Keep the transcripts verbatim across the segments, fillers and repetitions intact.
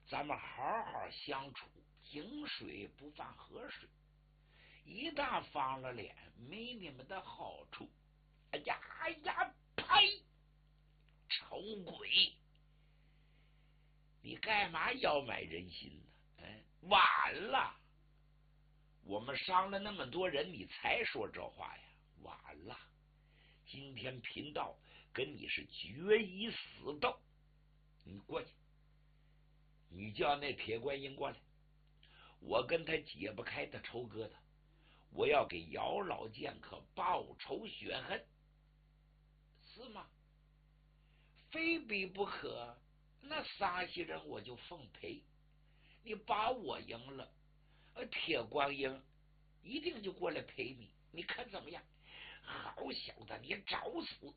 咱们好好相处，井水不犯河水。一旦翻了脸，没你们的好处。哎呀哎呀，呸！丑鬼，你干嘛要买人心呢？哎，晚了，我们伤了那么多人，你才说这话呀？晚了，今天贫道跟你是决一死斗。你过去，你叫那铁观音过来，我跟他解不开的仇疙瘩，我要给姚老剑客报仇雪恨，是吗？非比不可，那山西人我就奉陪。你把我赢了，呃，铁观音一定就过来陪你，你看怎么样？好小子，你找死！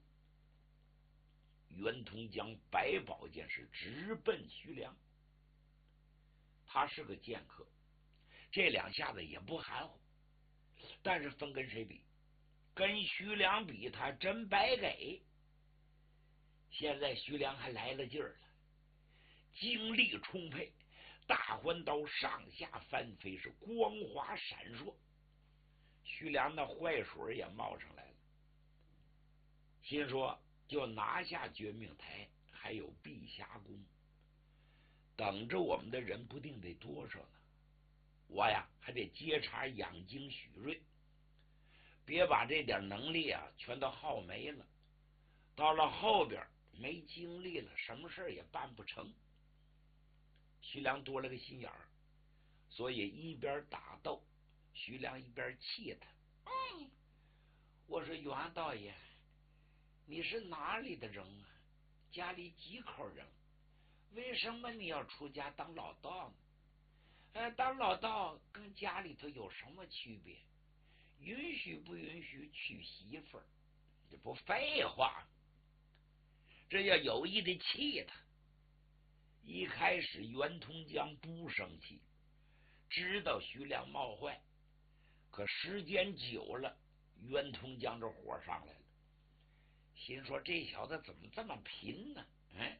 袁同将百宝剑是直奔徐良，他是个剑客，这两下子也不含糊，但是分跟谁比？跟徐良比，他真白给。现在徐良还来了劲儿了，精力充沛，大环刀上下翻飞，是光华闪烁。徐良的坏水也冒上来了，心说就拿下绝命台，还有碧霞宫，等着我们的人不定得多少呢。我呀还得接茬养精蓄锐，别把这点能力啊全都耗没了，到了后边没精力了，什么事也办不成。徐良多了个心眼儿，所以一边打斗，徐良一边气他。嗯，我说袁道爷，你是哪里的人啊？家里几口人？为什么你要出家当老道呢？呃，当老道跟家里头有什么区别？允许不允许娶媳妇儿？这不废话，这要有意的气他。一开始袁同江不生气，知道徐良冒坏，可时间久了，袁同江这火上来了，心说这小子怎么这么贫呢？哎，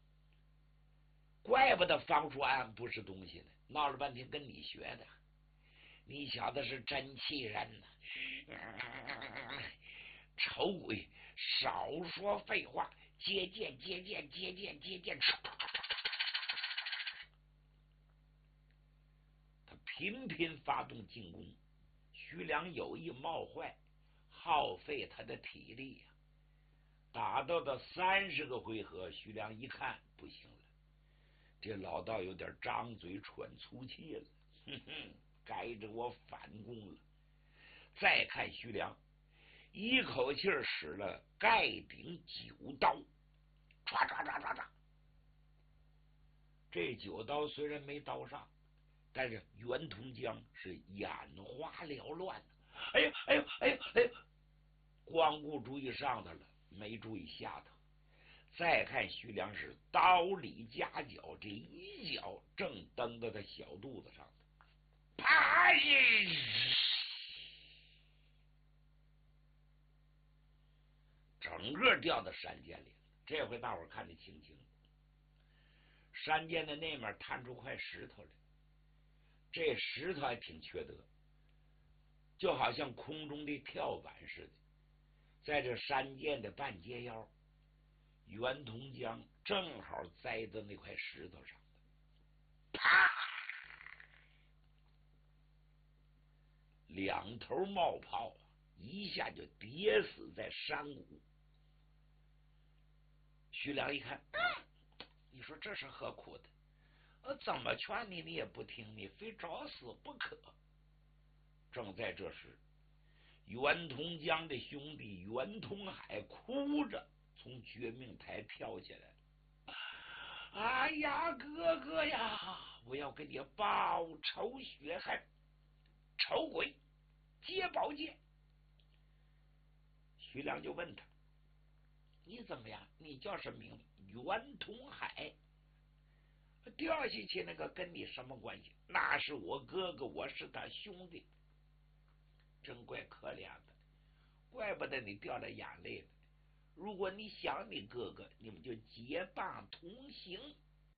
怪不得方叔安不是东西呢，闹了半天跟你学的，你小子是真气人呢！嗯，丑鬼，少说废话，接剑接剑接剑接剑！他频频发动进攻，徐良有意冒坏，耗费他的体力呀、啊。打到的三十个回合，徐良一看不行了，这老道有点张嘴喘粗气了，哼哼，该着我反攻了。再看徐良，一口气使了盖顶九刀，唰唰唰唰唰。这九刀虽然没刀上，但是袁同江是眼花缭乱。哎呦哎呦哎呦哎呦！光顾注意上头了，没注意下头。再看徐良是刀里夹脚，这一脚正蹬到他小肚子上头，啪！整个掉到山涧里了。这回大伙看得清清，山涧的那面探出块石头来，这石头还挺缺德，就好像空中的跳板似的，在这山涧的半截腰，袁同江正好栽到那块石头上，啪！两头冒泡，一下就跌死在山谷。徐良一看，嗯，你说这是何苦的？呃，怎么劝你你也不听，你非找死不可。正在这时，袁同江的兄弟袁同海哭着从绝命台跳起来了。哎呀，哥哥呀，我要给你报仇雪恨！丑鬼，接宝剑！徐良就问他：“你怎么样？你叫什么名字？”袁同海。掉下去那个跟你什么关系？那是我哥哥，我是他兄弟。真怪可怜的，怪不得你掉了眼泪了。如果你想你哥哥，你们就结伴同行。